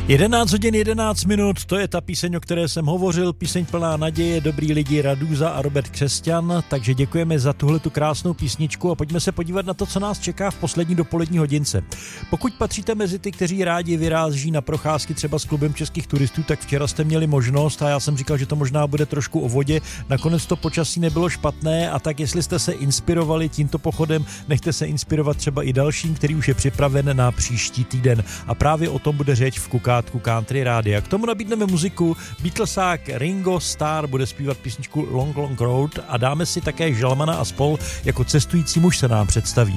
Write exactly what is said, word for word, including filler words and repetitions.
jedenáct hodin jedenáct minut, to je ta píseň, o které jsem hovořil, píseň plná naděje, dobrý lidi, Radúza a Robert Křesťan, takže děkujeme za tuhletu krásnou písničku a pojďme se podívat na to, co nás čeká v poslední dopolední hodince. Pokud patříte mezi ty, kteří rádi vyráží na procházky třeba s klubem českých turistů, tak včera jste měli možnost a já jsem říkal, že to možná bude trošku o vodě, nakonec to počasí nebylo špatné a tak jestli jste se inspirovali tímto pochodem, nechte se inspirovat třeba i dalším, který už je připraven na příští týden a právě o tom bude řeč v Kukátku Country Rádia. K tomu nabídneme muziku, Beatlesák Ringo Starr bude zpívat písničku Long Long Road a dáme si také Žalmana a spol jako cestující muž se nám představí.